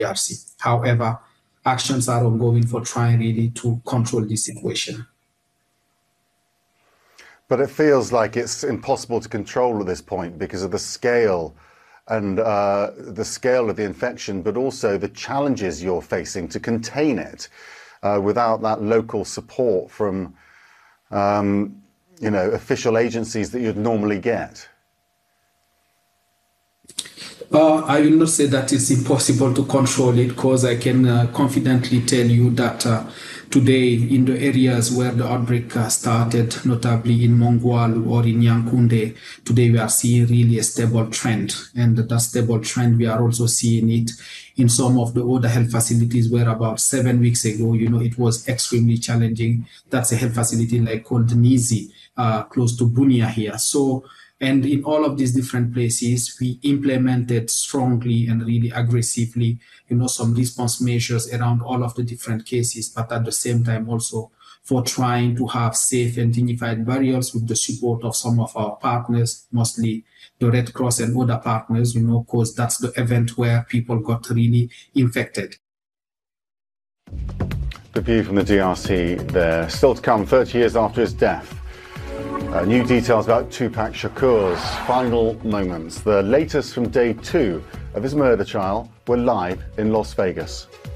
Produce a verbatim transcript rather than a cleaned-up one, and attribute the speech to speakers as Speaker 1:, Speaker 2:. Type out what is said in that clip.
Speaker 1: R C. However, actions are ongoing for trying really to control this situation.
Speaker 2: But it feels like it's impossible to control at this point because of the scale and uh, the scale of the infection, but also the challenges you're facing to contain it uh, without that local support from, um, you know, official agencies that you'd normally get.
Speaker 1: Uh, I will not say that it's impossible to control it, because I can uh, confidently tell you that uh, today in the areas where the outbreak uh, started, notably in Mongwal or in Yankunde, today we are seeing really a stable trend. And that stable trend, we are also seeing it in some of the other health facilities where about seven weeks ago, you know, it was extremely challenging. That's a health facility like called Nizi, uh, close to Bunia here. So, and in all of these different places, we implemented strongly and really aggressively, you know, some response measures around all of the different cases, but at the same time also for trying to have safe and dignified burials with the support of some of our partners, mostly the Red Cross and other partners, you know, because that's the event where people got really infected.
Speaker 2: The view from the D R C there. Still to come, thirty years after his death. Uh, new details about Tupac Shakur's final moments. The latest from day two of his murder trial. We're live in Las Vegas.